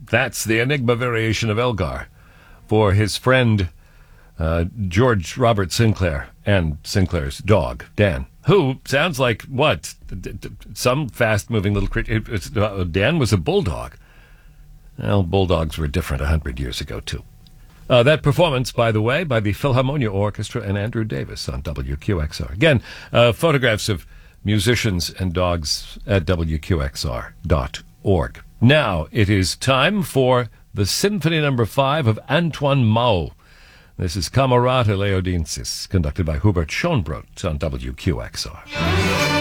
That's the Enigma variation of Elgar for his friend George Robert Sinclair and Sinclair's dog, Dan, who sounds like what? Some fast-moving little creature. Dan was a bulldog. Well, bulldogs were different 100 years ago, too. That performance, by the way, by the Philharmonia Orchestra and Andrew Davis on WQXR. Again, photographs of musicians and dogs at WQXR.org. Now it is time for the Symphony No. 5 of Antoine Mao. This is Camerata Leodensis, conducted by Hubert Schönbrot on WQXR.